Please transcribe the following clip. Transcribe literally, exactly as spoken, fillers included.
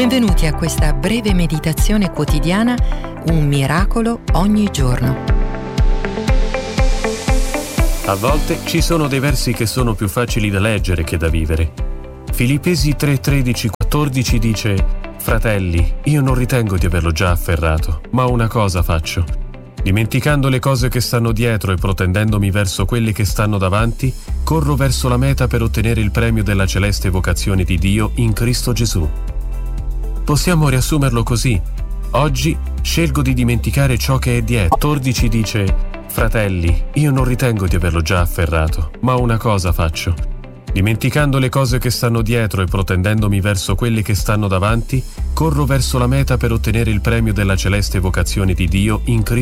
Benvenuti a questa breve meditazione quotidiana, un miracolo ogni giorno. A volte ci sono dei versi che sono più facili da leggere che da vivere. Filippesi tre, tredici, quattordici dice: «Fratelli, io non ritengo di averlo già afferrato, ma una cosa faccio. Dimenticando le cose che stanno dietro e protendendomi verso quelle che stanno davanti, corro verso la meta per ottenere il premio della celeste vocazione di Dio in Cristo Gesù». Possiamo riassumerlo così: oggi scelgo di dimenticare ciò che è dietro. quattordici dice: «Fratelli, io non ritengo di averlo già afferrato, ma una cosa faccio. Dimenticando le cose che stanno dietro e protendendomi verso quelle che stanno davanti, corro verso la meta per ottenere il premio della celeste vocazione di Dio in Cristo